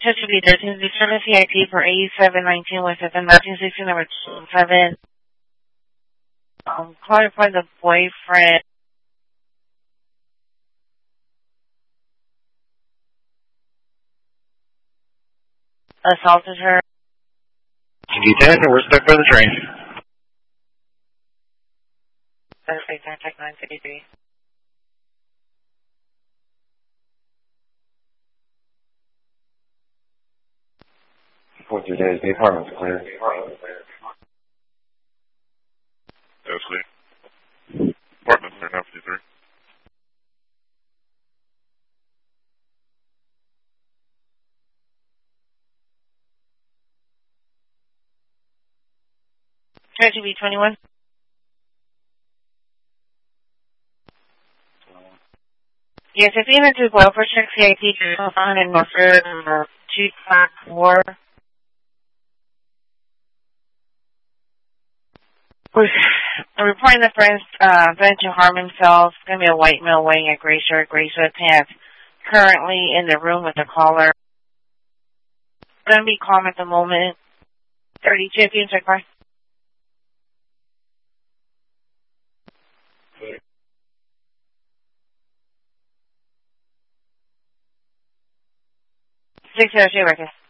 Just to be 13, the service CIP for 8719 West at the 1960 number 7. Calling for the boyfriend. Assaulted her. D10, we're stuck by the train. Perfect, contact 953. Report to days, the apartment's clear. That's clear. Apartment's clear, 953. Try to be 21. Yes, if you even do well for check CIP, you'll find in Northford, 2-4. We're reporting the friends vent to harm himself. It's going to be a white male wearing a gray shirt, gray sweatpants. Currently in the room with the caller. Going to be calm at the moment. 32, if you check by. Six, 602, record.